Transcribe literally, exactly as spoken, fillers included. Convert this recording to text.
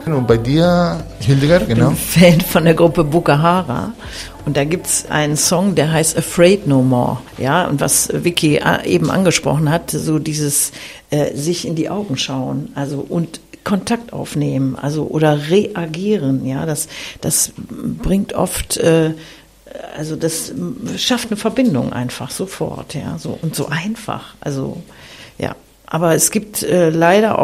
Und bei dir, Hildegard, genau? Ich bin Fan von der Gruppe Bukahara. Und da gibt's einen Song, der heißt Afraid No More. Ja, und was Vicky eben angesprochen hat, so dieses äh, sich in die Augen schauen, also und Kontakt aufnehmen, also oder reagieren, ja, das das bringt oft äh, also das schafft eine Verbindung einfach sofort, ja, so und so einfach. Also ja, aber es gibt äh, leider auch